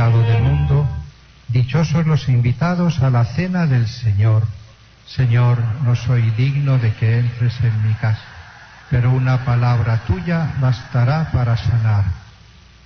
pecado del mundo, dichosos los invitados a la cena del Señor. Señor, no soy digno de que entres en mi casa, pero una palabra tuya bastará para sanar.